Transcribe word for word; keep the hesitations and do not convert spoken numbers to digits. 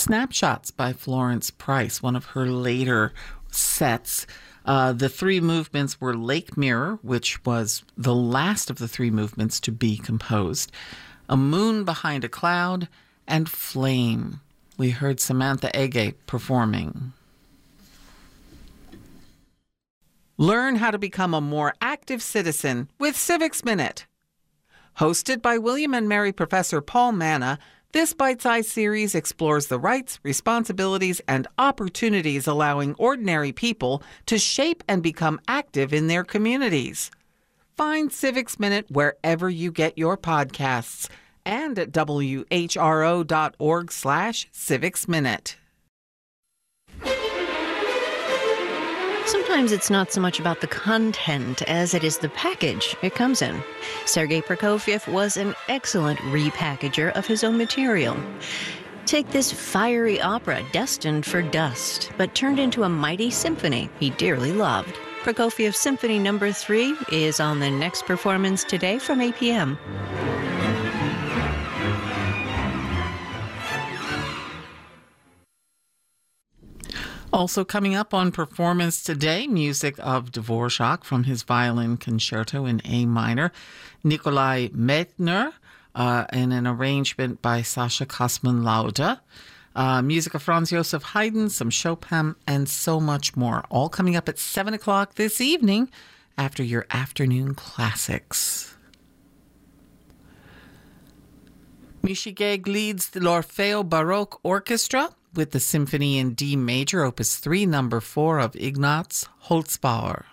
Snapshots by Florence Price, one of her later sets. Uh, the three movements were Lake Mirror, which was the last of the three movements to be composed, A Moon Behind a Cloud, and Flame. We heard Samantha Ege performing. Learn how to become a more active citizen with Civics Minute. Hosted by William and Mary Professor Paul Manna, this bite-sized series explores the rights, responsibilities, and opportunities allowing ordinary people to shape and become active in their communities. Find Civics Minute wherever you get your podcasts and at W H R O dot org slash Civics Minute. Sometimes it's not so much about the content as it is the package it comes in. Sergei Prokofiev was an excellent repackager of his own material. Take this fiery opera destined for dust, but turned into a mighty symphony he dearly loved. Prokofiev Symphony Number three is on the next performance today from eight p.m. Also coming up on Performance Today, music of Dvorak from his Violin Concerto in A minor, Nikolai Medtner uh, in an arrangement by Sasha Kosman-Lauda, uh, music of Franz Joseph Haydn, some Chopin, and so much more. All coming up at seven o'clock this evening after your afternoon classics. Michi Gegg leads the L'Orfeo Baroque Orchestra with the Symphony in D Major, Opus three, Number four of Ignaz Holzbauer.